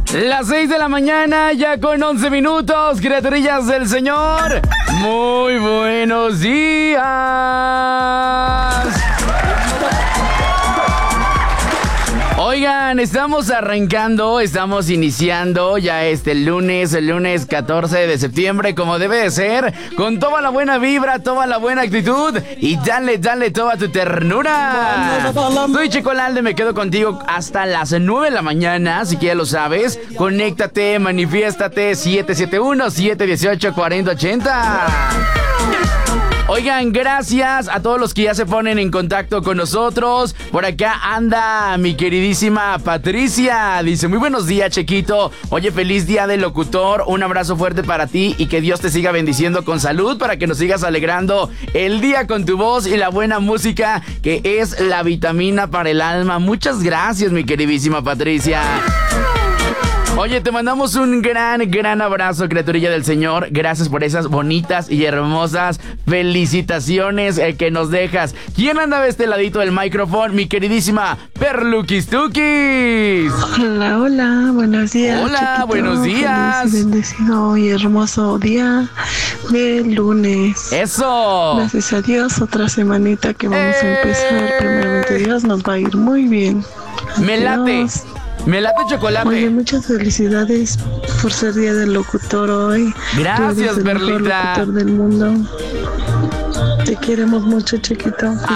Las 6 de la mañana, ya con 11 minutos, criaturillas del Señor. Muy buenos días. Oigan, estamos arrancando, estamos iniciando ya el lunes 14 de septiembre, como debe de ser, con toda la buena vibra, toda la buena actitud y dale toda tu ternura. Soy Checolalde, me quedo contigo hasta las 9 de la mañana, así que ya lo sabes, conéctate, manifiéstate, 771-718-4080. Oigan, gracias a todos los que ya se ponen en contacto con nosotros. Por acá anda mi queridísima Patricia. Dice, muy buenos días, Chequito. Oye, feliz día del locutor. Un abrazo fuerte para ti y que Dios te siga bendiciendo con salud para que nos sigas alegrando el día con tu voz y la buena música que es la vitamina para el alma. Muchas gracias, mi queridísima Patricia. Oye, te mandamos un gran abrazo, criaturilla del Señor. Gracias por esas bonitas y hermosas felicitaciones que nos dejas. ¿Quién anda de este ladito del micrófono? Mi queridísima Perluquis Tuquis. Hola, buenos días. Hola, Chiquito. buenos días. Feliz y bendecido y hermoso día de lunes. ¡Eso! Gracias a Dios, otra semanita que vamos a empezar. Primeramente Dios, nos va a ir muy bien. Me late. Me late chocolate. Oye, muchas felicidades por ser día del locutor hoy. Gracias, Tú eres el Perlita. mejor locutor del mundo. Te queremos mucho, Chiquito.